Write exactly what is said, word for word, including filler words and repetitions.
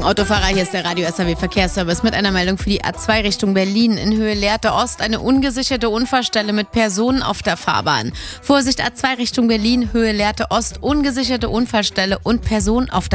Autofahrer, hier ist der Radio S R W Verkehrsservice mit einer Meldung für die A zwei Richtung Berlin. In Höhe Lehrte Ost eine ungesicherte Unfallstelle mit Personen auf der Fahrbahn. Vorsicht, A zwei Richtung Berlin, Höhe Lehrte Ost, ungesicherte Unfallstelle und Personen auf der